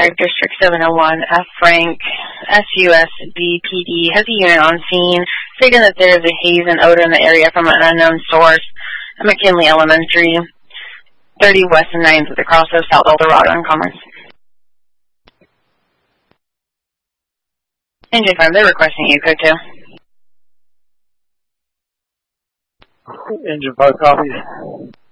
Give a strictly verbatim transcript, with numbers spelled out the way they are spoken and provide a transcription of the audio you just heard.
five, District seven oh one, F. Frank, S U S B P D, has a unit on scene stating that there is a haze and odor in the area from an unknown source at McKinley Elementary, thirty West and ninth at the cross of South Eldorado and Commerce. Engine five, they're requesting you code two. Engine five copies.